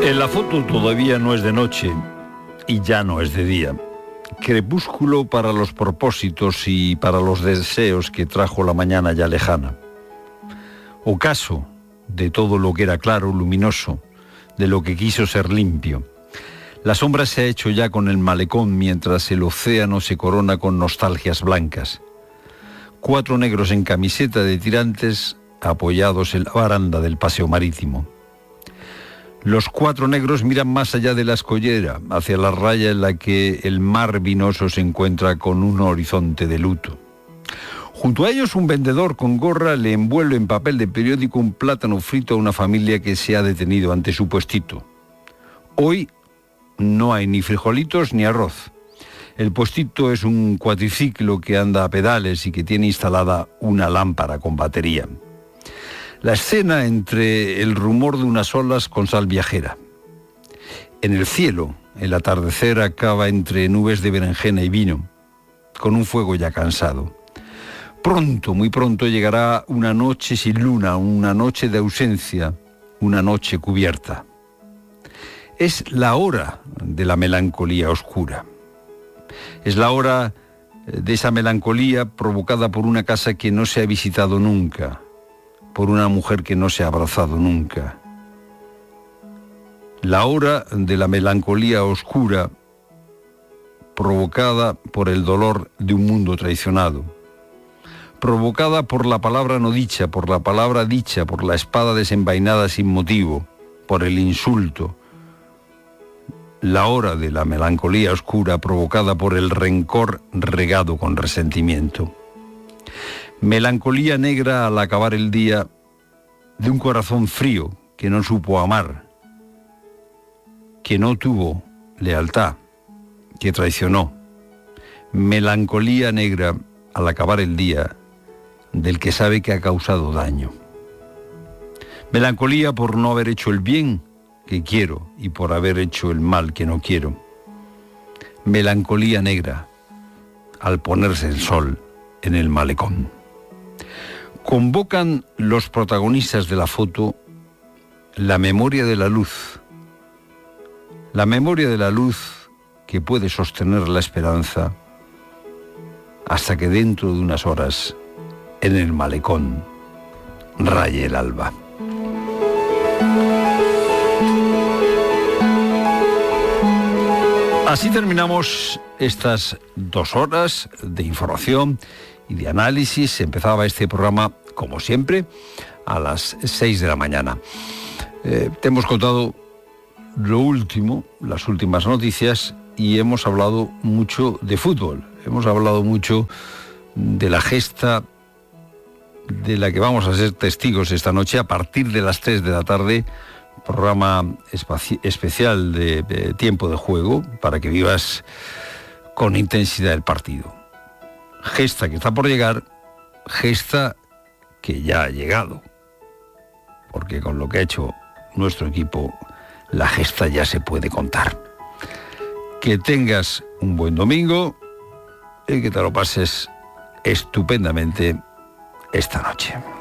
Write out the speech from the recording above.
En la foto todavía no es de noche y ya no es de día. Crepúsculo para los propósitos y para los deseos que trajo la mañana ya lejana. Ocaso de todo lo que era claro, luminoso, de lo que quiso ser limpio. La sombra se ha hecho ya con el malecón mientras el océano se corona con nostalgias blancas. 4 negros en camiseta de tirantes apoyados en la baranda del paseo marítimo. Los 4 negros miran más allá de la escollera, hacia la raya en la que el mar vinoso se encuentra con un horizonte de luto. Junto a ellos un vendedor con gorra le envuelve en papel de periódico un plátano frito a una familia que se ha detenido ante su puestito. Hoy no hay ni frijolitos ni arroz. El puestito es un cuatriciclo que anda a pedales y que tiene instalada una lámpara con batería. La escena entre el rumor de unas olas con sal viajera. En el cielo, el atardecer acaba entre nubes de berenjena y vino, con un fuego ya cansado. Pronto, muy pronto llegará una noche sin luna, una noche de ausencia, una noche cubierta. Es la hora de la melancolía oscura. Es la hora de esa melancolía provocada por una casa que no se ha visitado nunca, por una mujer que no se ha abrazado nunca. La hora de la melancolía oscura provocada por el dolor de un mundo traicionado, provocada por la palabra no dicha, por la palabra dicha, por la espada desenvainada sin motivo, por el insulto. La hora de la melancolía oscura provocada por el rencor regado con resentimiento. Melancolía negra al acabar el día de un corazón frío que no supo amar, que no tuvo lealtad, que traicionó. Melancolía negra al acabar el día del que sabe que ha causado daño. Melancolía por no haber hecho el bien que quiero y por haber hecho el mal que no quiero. Melancolía negra al ponerse el sol en el malecón. Convocan los protagonistas de la foto la memoria de la luz. La memoria de la luz que puede sostener la esperanza hasta que dentro de unas horas en el malecón raye el alba. Así terminamos estas 2 horas de información y de análisis. Empezaba este programa, como siempre, a las 6 de la mañana. Te hemos contado lo último, las últimas noticias, y hemos hablado mucho de fútbol. Hemos hablado mucho de la gesta de la que vamos a ser testigos esta noche a partir de las 3 de la tarde, programa especial de tiempo de juego para que vivas con intensidad el partido. Gesta que está por llegar, gesta que ya ha llegado, porque con lo que ha hecho nuestro equipo, la gesta ya se puede contar. Que tengas un buen domingo y que te lo pases estupendamente esta noche.